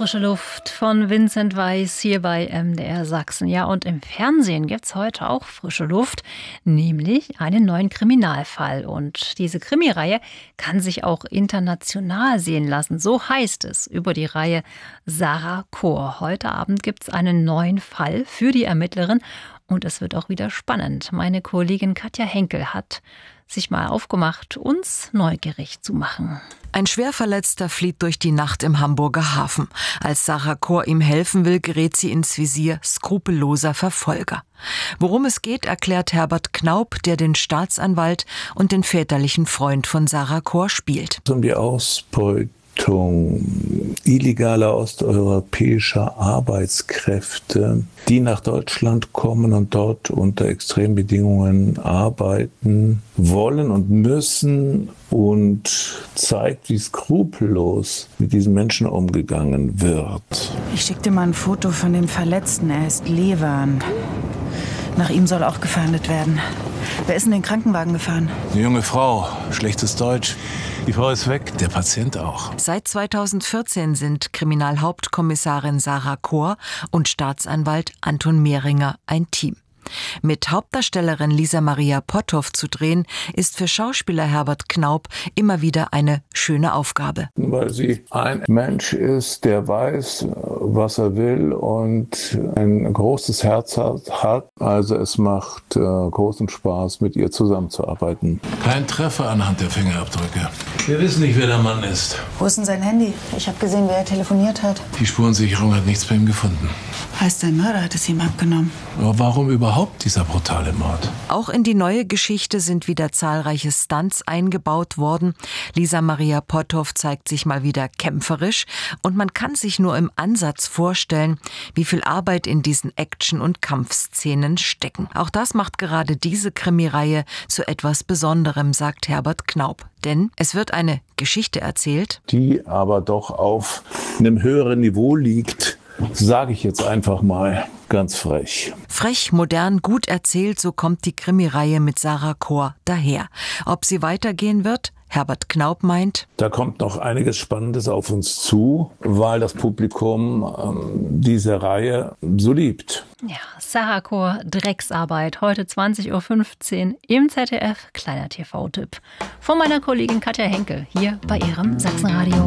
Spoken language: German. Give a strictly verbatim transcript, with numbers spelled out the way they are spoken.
Frische Luft von Vincent Weiss hier bei M D R Sachsen. Ja, und im Fernsehen gibt's heute auch frische Luft, nämlich einen neuen Kriminalfall. Und diese Krimireihe kann sich auch international sehen lassen. So heißt es über die Reihe Sarah Kor. Heute Abend gibt's einen neuen Fall für die Ermittlerin und es wird auch wieder spannend. Meine Kollegin Katja Henkel hat sich mal aufgemacht, uns neugierig zu machen. Ein Schwerverletzter flieht durch die Nacht im Hamburger Hafen. Als Sarah Kor ihm helfen will, gerät sie ins Visier skrupelloser Verfolger. Worum es geht, erklärt Herbert Knaub, der den Staatsanwalt und den väterlichen Freund von Sarah Kor spielt. Um die Ausbeutung illegaler osteuropäischer Arbeitskräfte, die nach Deutschland kommen und dort unter extremen Bedingungen arbeiten wollen und müssen, und zeigt, wie skrupellos mit diesen Menschen umgegangen wird. Ich schick dir mal ein Foto von dem Verletzten. Er ist Lewan. Nach ihm soll auch gefahndet werden. Wer ist in den Krankenwagen gefahren? Eine junge Frau, schlechtes Deutsch. Die Frau ist weg, der Patient auch. Seit zweitausendvierzehn sind Kriminalhauptkommissarin Sarah Kor und Staatsanwalt Anton Mehringer ein Team. Mit Hauptdarstellerin Lisa Maria Potthoff zu drehen, ist für Schauspieler Herbert Knaub immer wieder eine schöne Aufgabe. Weil sie ein Mensch ist, der weiß, was er will und ein großes Herz hat. Also es macht äh, großen Spaß, mit ihr zusammenzuarbeiten. Kein Treffer anhand der Fingerabdrücke. Wir wissen nicht, wer der Mann ist. Wo ist denn sein Handy? Ich habe gesehen, wer er telefoniert hat. Die Spurensicherung hat nichts bei ihm gefunden. Heißt, sein Mörder hat es ihm abgenommen. Aber warum überhaupt dieser brutale Mord? Auch in die neue Geschichte sind wieder zahlreiche Stunts eingebaut worden. Lisa Maria Potthoff zeigt sich mal wieder kämpferisch und man kann sich nur im Ansatz vorstellen, wie viel Arbeit in diesen Action- und Kampfszenen stecken. Auch das macht gerade diese Krimireihe zu etwas Besonderem, sagt Herbert Knaub. Denn es wird eine Geschichte erzählt, die aber doch auf einem höheren Niveau liegt, sage ich jetzt einfach mal ganz frech. Frech, modern, gut erzählt, so kommt die Krimireihe mit Sarah Kor daher. Ob sie weitergehen wird? Herbert Knaub meint, da kommt noch einiges Spannendes auf uns zu, weil das Publikum ähm, diese Reihe so liebt. Ja, Sarah Kor, Drecksarbeit, heute zwanzig Uhr fünfzehn im Z D F, kleiner T V-Tipp. Von meiner Kollegin Katja Henkel, hier bei ihrem Sachsenradio.